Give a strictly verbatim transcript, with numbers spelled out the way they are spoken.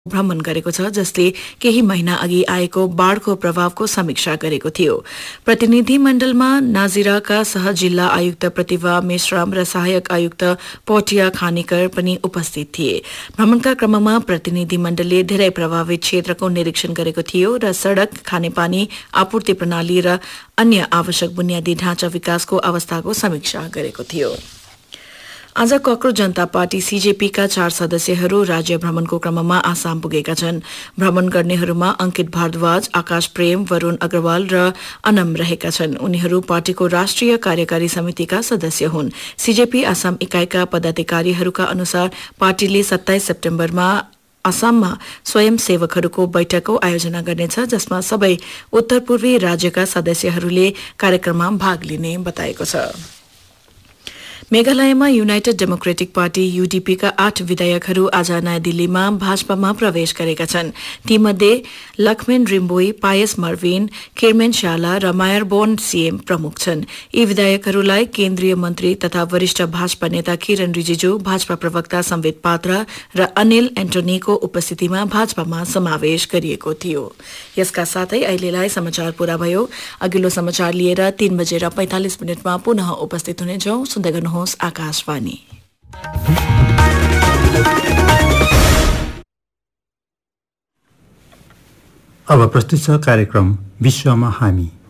भ्रमण गरेको छ, जसले केही महिना अघि आएको बाढ़को प्रभावको समीक्षा गरेको थियो। प्रतिनिधि मण्डलमा नाजिराका सहजिल्ला आयुक्त प्रतिभा मेश्राम र सहायक आयुक्त पोटिया खानेकर पनि उपस्थित थिए। भ्रमणका क्रममा प्रतिनिधि मण्डलले धेरै प्रभावित क्षेत्रको निरीक्षण गरेको थियो र सड़क, खानेपानी आपूर्ति प्रणाली र अन्य आवश्यक बुनियादी ढाँचा विकासको अवस्थाको समीक्षा गरेको थियो। आज कक्रोच जनता पार्टी सीजेपीका चार सदस्यहरू राज्य भ्रमणको क्रममा आसाम पुगेका छन्। भ्रमण गर्नेहरूमा अंकित भारद्वाज, आकाश प्रेम, वरूण अग्रवाल र अनम रहेका छन्। उनीहरू पार्टीको राष्ट्रिय कार्यकारी समितिका सदस्य हुन्। सीजेपी आसाम इकाइका पदाधिकारीहरूका अनुसार पार्टीले सत्ताइस सेप्टेम्बरमा आसाममा स्वयंसेवकहरूको बैठकको आयोजना गर्नेछ, जसमा सबै उत्तर पूर्वी राज्यका सदस्यहरूले कार्यक्रममा भाग लिने बताएको छ। मेघालयमा युनाइटेड डेमोक्रेटिक पार्टी यूडीपी का आठ विधायकहरू आज नयाँ दिल्लीमा भाजपामा प्रवेश गरेका छन्। तीमध्ये लक्ष्मण रिम्बोई, पायस मर्विन, किरमेन शाला र मायरबोन सीएम प्रमुख छन्। यी विधायकहरूलाई केन्द्रीय मन्त्री तथा वरिष्ठ भाजपा नेता किरण रिजिजू, भाजपा प्रवक्ता संबित पात्रा र अनिल एन्टोनीको उपस्थितिमा भाजपामा समावेश गरिएको थियो। यसका साथै अहिलेलाई समाचार पूरा भयो। अघिल्लो समाचार लिएर तीन बजेर पैंतालिस मिनटमा पुनः उपस्थित हुनेछौं। सुन्दै गर्नुहोस् आकाशवाणी। अब प्रस्तुत छ कार्यक्रम विश्वमा हामी।